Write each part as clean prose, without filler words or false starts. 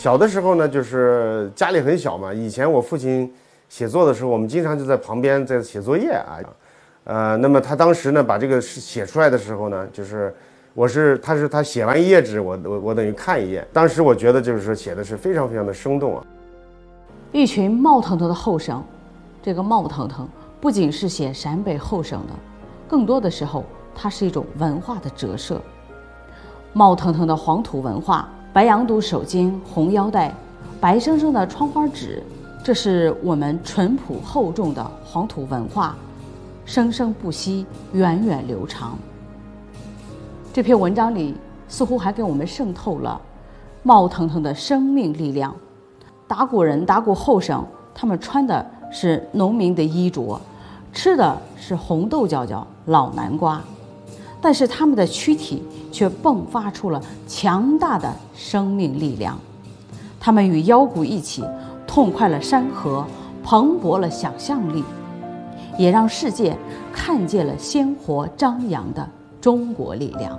小的时候呢，就是家里很小嘛，以前我父亲写作的时候，我们经常就在旁边在写作业啊。那么他当时呢，把这个写出来的时候呢，就是他写完一页纸，我等于看一页。当时我觉得就是说写的是非常非常的生动啊。 一群冒腾腾的后生，这个冒腾腾不仅是写陕北后省的，更多的时候它是一种文化的折射。冒腾腾的黄土文化，白羊肚手巾、红腰带，白生生的窗花纸，这是我们淳朴厚重的黄土文化，生生不息，源远流长。这篇文章里似乎还给我们渗透了冒腾腾的生命力量。打鼓人、打鼓后生，他们穿的是农民的衣着，吃的是红豆角角、老南瓜，但是他们的躯体却迸发出了强大的生命力量。他们与腰鼓一起痛快了山河，蓬勃了想象力，也让世界看见了鲜活张扬的中国力量。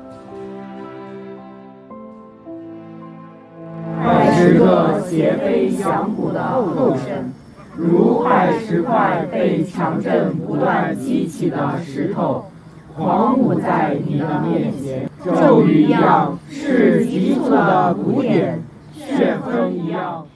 爱是个斜飞响鼓的后生，如石块被强震不断激起的石头，狂舞在你的面前，骤雨一样是急促的鼓点，旋风一样